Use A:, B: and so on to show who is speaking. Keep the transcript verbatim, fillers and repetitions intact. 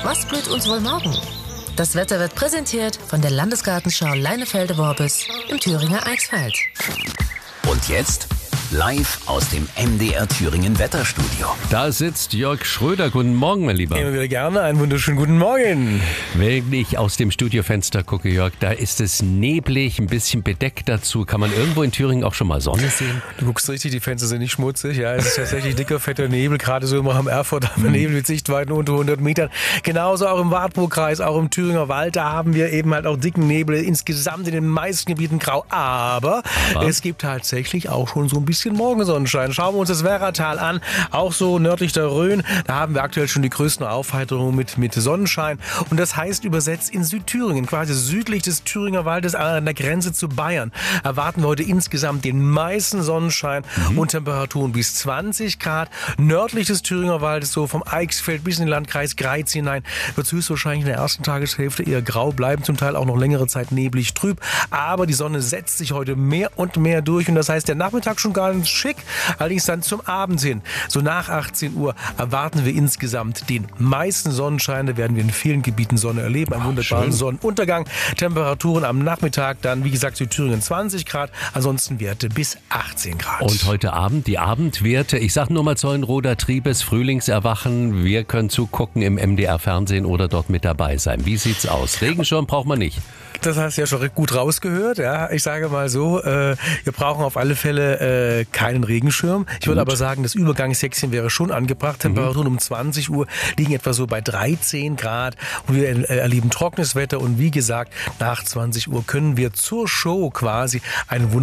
A: Was blüht uns wohl morgen? Das Wetter wird präsentiert von der Landesgartenschau Leinefelde-Worbis im Thüringer Eichsfeld.
B: Und jetzt live aus dem M D R Thüringen Wetterstudio.
C: Da sitzt Jörg Schröder. Guten Morgen, mein Lieber.
D: Immer wieder gerne. Einen wunderschönen guten Morgen.
C: Wenn ich aus dem Studiofenster gucke, Jörg, da ist es neblig, ein bisschen bedeckt dazu. Kann man irgendwo in Thüringen auch schon mal Sonne sehen?
D: Du guckst richtig, die Fenster sind nicht schmutzig. Ja, es ist tatsächlich dicker, fetter Nebel. Gerade so immer am Erfurt haben wir Nebel mit Sichtweiten unter hundert Metern. Genauso auch im Wartburgkreis, auch im Thüringer Wald. Da haben wir eben halt auch dicken Nebel. Insgesamt in den meisten Gebieten grau. Aber ja, es gibt tatsächlich auch schon so ein bisschen Morgensonnenschein. Schauen wir uns das Werratal an. Auch so nördlich der Rhön. Da haben wir aktuell schon die größten Aufheiterungen mit, mit Sonnenschein. Und das heißt übersetzt in Südthüringen, quasi südlich des Thüringer Waldes an der Grenze zu Bayern, erwarten wir heute insgesamt den meisten Sonnenschein mhm. und Temperaturen bis zwanzig Grad. Nördlich des Thüringer Waldes, so vom Eichsfeld bis in den Landkreis Greiz hinein, wird es höchstwahrscheinlich in der ersten Tageshälfte eher grau bleiben, zum Teil auch noch längere Zeit neblig trüb. Aber die Sonne setzt sich heute mehr und mehr durch und das heißt, der Nachmittag schon gar nicht schick. Allerdings dann zum Abend hin, so nach achtzehn Uhr, erwarten wir insgesamt den meisten Sonnenschein. Da werden wir in vielen Gebieten Sonne erleben, einen wunderbaren Sonnenuntergang. Temperaturen am Nachmittag dann, wie gesagt, Südthüringen zwanzig Grad, ansonsten Werte bis achtzehn Grad.
C: Und heute Abend die Abendwerte, ich sage nur mal Zeulenroder Triebes, Frühlingserwachen. Wir können zugucken im M D R Fernsehen oder dort mit dabei sein. Wie sieht's aus? Regenschirm braucht man nicht.
D: Das hast du ja schon gut rausgehört. Ja, ich sage mal so, äh, wir brauchen auf alle Fälle äh, keinen Regenschirm. Ich würde aber sagen, das Übergangsjäckchen wäre schon angebracht. Temperaturen mhm. um zwanzig Uhr liegen etwa so bei dreizehn Grad und wir äh, erleben trockenes Wetter und wie gesagt, nach zwanzig Uhr können wir zur Show quasi einen